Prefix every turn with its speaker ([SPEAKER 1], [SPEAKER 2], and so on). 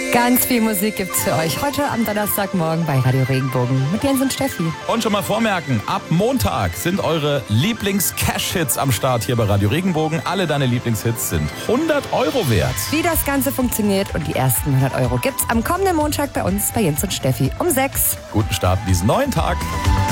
[SPEAKER 1] Ganz viel Musik gibt's für euch heute am Donnerstagmorgen bei Radio Regenbogen mit Jens und Steffi.
[SPEAKER 2] Und schon mal vormerken, ab Montag sind eure Lieblings-Cash-Hits am Start hier bei Radio Regenbogen. Alle deine Lieblingshits sind 100 Euro wert.
[SPEAKER 1] Wie das Ganze funktioniert und die ersten 100 Euro gibt's am kommenden Montag bei uns bei Jens und Steffi um 6.
[SPEAKER 2] Guten Start in diesen neuen Tag.